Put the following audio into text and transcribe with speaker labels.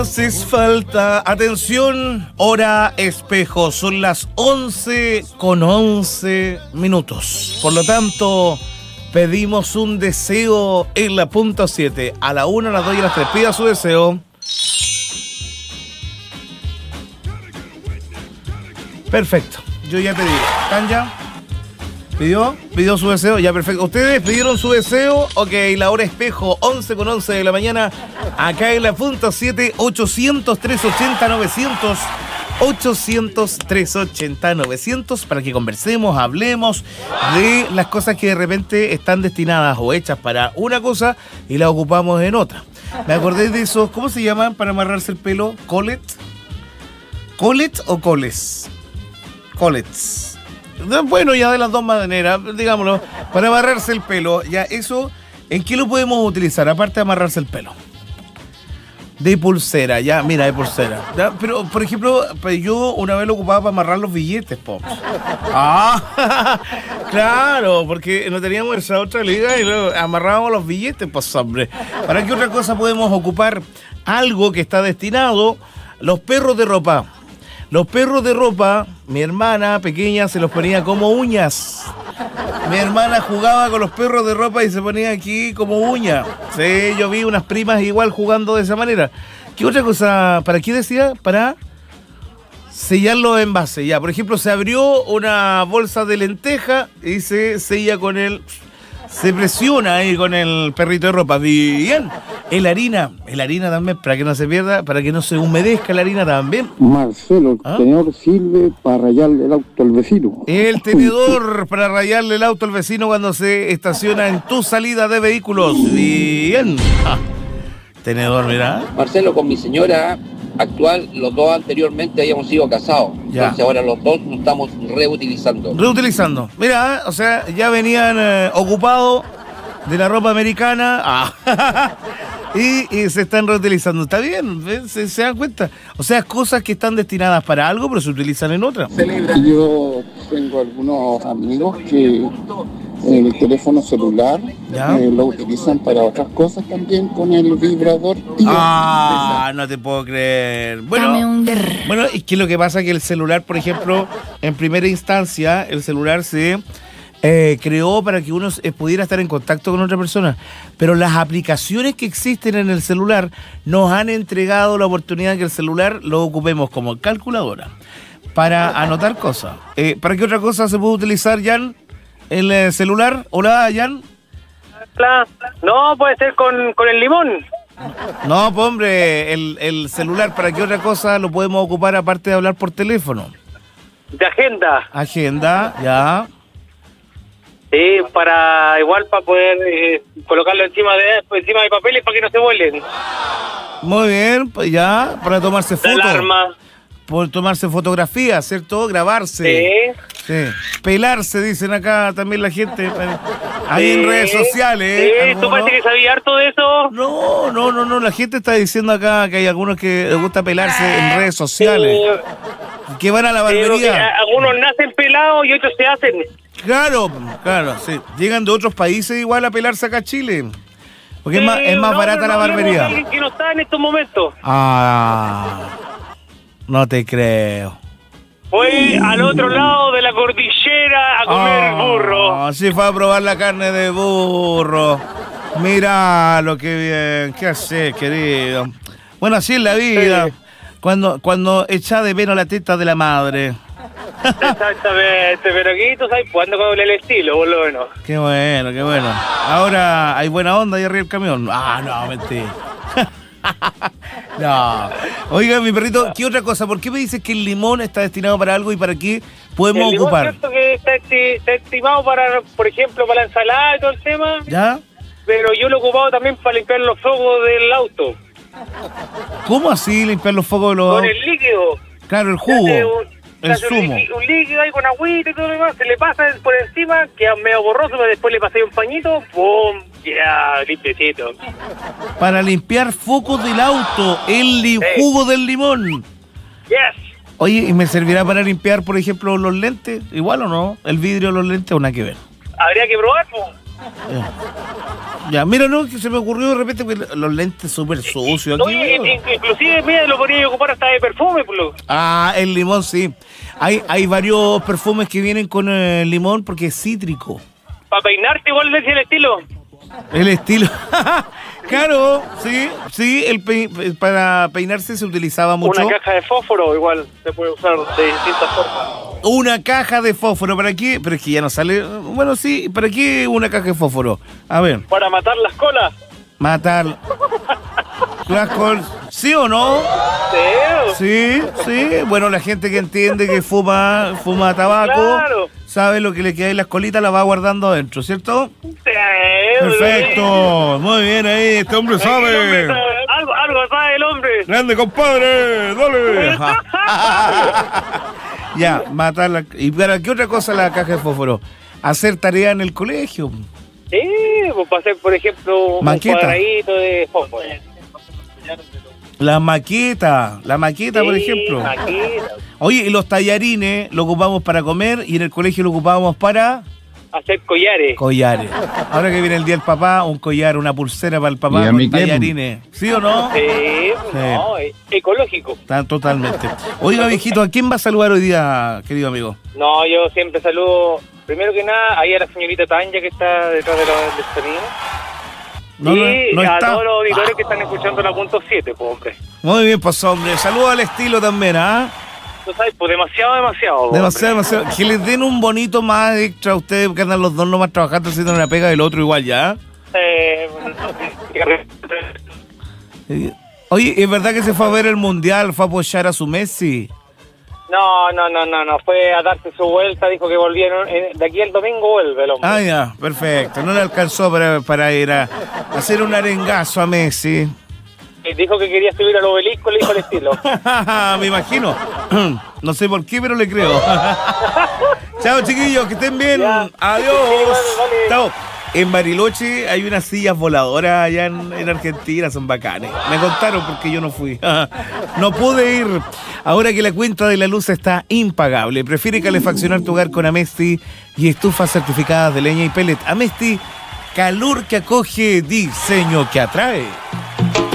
Speaker 1: Haces falta, atención, hora espejo, son las 11:11. Por lo tanto, pedimos un deseo en la punta 7. A la 1, a las 2 y a las 3. Pida su deseo. Perfecto, yo ya pedí. ¿Están ya? ¿Pidió su deseo? Ya, perfecto. ¿Ustedes pidieron su deseo? Ok, la hora espejo, 11:11 de la mañana, acá en la punta 7, 800-380-900, 800-380-900, para que conversemos, hablemos de las cosas que de repente están destinadas o hechas para una cosa y las ocupamos en otra. Me acordé de esos, ¿cómo se llaman para amarrarse el pelo? ¿Colet? ¿Colet o coles? Colets. Bueno, ya de las dos maneras, digámoslo, para amarrarse el pelo, ya eso, ¿en qué lo podemos utilizar? Aparte de amarrarse el pelo. De pulsera, ya, mira, de pulsera. ¿Ya? Pero, por ejemplo, yo una vez lo ocupaba para amarrar los billetes, po. Ah, claro, porque no teníamos esa otra liga y luego amarrábamos los billetes, pues, hombre. ¿Para qué otra cosa podemos ocupar algo que está destinado? Los perros de ropa. Los perros de ropa, mi hermana pequeña se los ponía como uñas. Mi hermana jugaba con los perros de ropa y se ponía aquí como uña. Sí, yo vi unas primas igual jugando de esa manera. ¿Qué otra cosa? ¿Para qué decía? Para sellar los envases. Ya, por ejemplo, se abrió una bolsa de lenteja y se sella con el... Se presiona ahí con el perrito de ropa. Bien. La harina también, para que no se pierda, para que no se humedezca la harina también.
Speaker 2: Marcelo, el tenedor sirve para rayarle el auto al vecino.
Speaker 1: El tenedor para rayarle el auto al vecino cuando se estaciona en tu salida de vehículos. Bien. Tenedor, mira.
Speaker 3: Marcelo, con mi señora actual, los dos anteriormente habíamos sido casados.
Speaker 1: Ya.
Speaker 3: Entonces ahora los dos nos estamos reutilizando.
Speaker 1: Mira, o sea, ya venían ocupados de la ropa americana y se están reutilizando. Está bien, se dan cuenta. O sea, cosas que están destinadas para algo, pero se utilizan en otra.
Speaker 2: Yo tengo algunos amigos que el teléfono celular lo utilizan para otras cosas también con el vibrador.
Speaker 1: No te puedo creer. Bueno, es que lo que pasa es que el celular, por ejemplo, en primera instancia, el celular se creó para que uno pudiera estar en contacto con otra persona. Pero las aplicaciones que existen en el celular nos han entregado la oportunidad de que el celular lo ocupemos como calculadora para anotar cosas. ¿Para qué otra cosa se puede utilizar, Jan? ¿El celular? Hola, Jan.
Speaker 4: No, puede ser con el limón.
Speaker 1: No, pues hombre, el celular, ¿para qué otra cosa lo podemos ocupar aparte de hablar por teléfono?
Speaker 4: De agenda.
Speaker 1: Agenda, ya.
Speaker 4: Sí, para poder colocarlo encima de papeles para que no se vuelen.
Speaker 1: Muy bien, pues ya, para tomarse fotos.
Speaker 4: Alarma.
Speaker 1: Por tomarse fotografías, ¿cierto? Grabarse. Sí. Pelarse, dicen acá también la gente. Ahí en redes sociales.
Speaker 4: ¿Tú parece que sabías harto de eso?
Speaker 1: No. La gente está diciendo acá que hay algunos que les gusta pelarse en redes sociales. Que van a la barbería.
Speaker 4: Algunos nacen pelados y otros se hacen.
Speaker 1: Claro, sí. Llegan de otros países igual a pelarse acá a Chile. Porque es más barata la barbería.
Speaker 4: Alguien que no está en estos momentos.
Speaker 1: No te creo.
Speaker 4: Fue al otro lado de la cordillera a comer burro.
Speaker 1: Sí, fue a probar la carne de burro. Mira lo que bien. ¿Qué haces, querido? Bueno, así es la vida. Sí. Cuando echa de menos la teta de la madre.
Speaker 4: Exactamente, pero aquí tú sabes, pues ando con el estilo, por lo menos.
Speaker 1: Qué bueno. Ahora hay buena onda ahí arriba del camión. No, mentira. No. Oiga, mi perrito, ¿qué otra cosa? ¿Por qué me dices que el limón está destinado para algo y para qué podemos ocupar?
Speaker 4: El limón, cierto que está estimado para, por ejemplo, para la ensalada y todo el tema.
Speaker 1: ¿Ya?
Speaker 4: Pero yo lo he ocupado también para limpiar los focos del auto.
Speaker 1: ¿Cómo así limpiar los focos de los autos?
Speaker 4: Con el líquido.
Speaker 1: Claro, el jugo. El zumo.
Speaker 4: Un líquido ahí con agüita y todo lo demás, se le pasa por encima, queda medio borroso, pero después le pasé un pañito, ¡pum! Ya, limpiecito.
Speaker 1: Para limpiar focos del auto, jugo del limón.
Speaker 4: Yes.
Speaker 1: Oye, ¿y me servirá para limpiar, por ejemplo, los lentes? ¿Igual o no? ¿El vidrio de los lentes o nada que ver?
Speaker 4: Habría que probarlo.
Speaker 1: Ya, mira, no, que se me ocurrió de repente que los lentes súper sucios aquí.
Speaker 4: Oye, inclusive, mira, lo podría ocupar hasta de perfume, pues.
Speaker 1: Ah, el limón, sí. Hay varios perfumes que vienen con el limón porque es cítrico.
Speaker 4: Para peinarte igual ves el estilo.
Speaker 1: El estilo. Claro, sí, para peinarse se utilizaba mucho.
Speaker 4: Una caja de fósforo igual se puede usar de distintas formas.
Speaker 1: Una caja de fósforo, ¿para qué? Pero es que ya no sale. Bueno, sí, ¿para qué una caja de fósforo? A ver.
Speaker 4: Para matar las colas.
Speaker 1: Matar las colas. ¿Sí o no? Sí. Bueno, la gente que entiende que fuma tabaco,
Speaker 4: claro,
Speaker 1: sabe lo que le queda en las colitas, la va guardando adentro, ¿cierto?
Speaker 4: Sí.
Speaker 1: Perfecto. Muy bien ahí, este hombre sabe.
Speaker 4: Algo sabe el hombre.
Speaker 1: Grande, compadre. Dale. Ya, matarla. ¿Y para qué otra cosa la caja de fósforo? Hacer tarea en el colegio.
Speaker 4: Sí, pues para hacer, por ejemplo,
Speaker 1: maqueta.
Speaker 4: Un cuadradito de fósforo.
Speaker 1: La maqueta, sí, por ejemplo.
Speaker 4: Maqueta.
Speaker 1: Oye, y los tallarines lo ocupamos para comer y en el colegio lo ocupábamos para...
Speaker 4: hacer collares.
Speaker 1: Ahora que viene el día del papá, un collar, una pulsera para el papá con tallarines. ¿Sí o no?
Speaker 4: Sí, no, ecológico.
Speaker 1: Totalmente. Oiga, viejito, ¿a quién va a saludar hoy día, querido amigo?
Speaker 4: No, yo siempre saludo, primero que nada, ahí a la señorita Tanya que está detrás del sonido. No a
Speaker 1: está.
Speaker 4: Todos los auditores que están escuchando la punto 7, pues, hombre.
Speaker 1: Muy bien, pues, hombre. Saludos al estilo también, ¿ah?
Speaker 4: Tú sabes, pues demasiado.
Speaker 1: Demasiado. Que les den un bonito más extra a ustedes, que andan los dos nomás trabajando, haciendo una pega del otro igual, ¿ya? Oye, ¿es verdad que se fue a ver el Mundial, fue a apoyar a su Messi?
Speaker 4: No, fue a darse su vuelta, dijo que volvía, de aquí al domingo vuelve el hombre.
Speaker 1: Ah, ya, perfecto, no le alcanzó para ir a hacer un arengazo a Messi.
Speaker 4: Dijo que quería subir al obelisco, le dijo el estilo.
Speaker 1: Me imagino, no sé por qué, pero le creo. Chao, chiquillos, que estén bien,
Speaker 4: ya.
Speaker 1: Adiós.
Speaker 4: Vale.
Speaker 1: Chao. En Bariloche hay unas sillas voladoras allá en Argentina, son bacanes. Me contaron porque yo no fui. No pude ir. Ahora que la cuenta de la luz está impagable, prefiere calefaccionar tu hogar con Amesti y estufas certificadas de leña y pellet. Amesti, calor que acoge, diseño que atrae.